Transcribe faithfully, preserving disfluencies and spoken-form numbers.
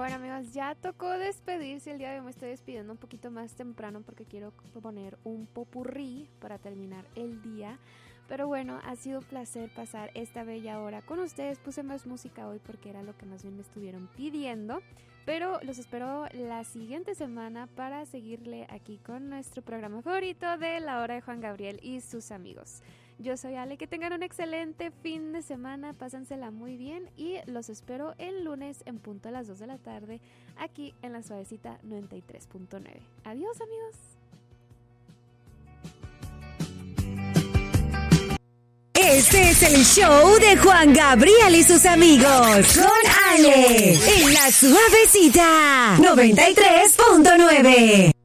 Bueno, amigos, ya tocó despedirse. El día de hoy me estoy despidiendo un poquito más temprano porque quiero poner un popurrí para terminar el día. Pero bueno, ha sido un placer pasar esta bella hora con ustedes. Puse más música hoy porque era lo que más bien me estuvieron pidiendo. Pero los espero la siguiente semana para seguirle aquí con nuestro programa favorito de La Hora de Juan Gabriel y sus amigos. Yo soy Ale, que tengan un excelente fin de semana, pásensela muy bien y los espero el lunes en punto a las dos de la tarde aquí en La Suavecita noventa y tres punto nueve. Adiós, amigos. Este es el show de Juan Gabriel y sus amigos con Ale en La Suavecita noventa y tres punto nueve.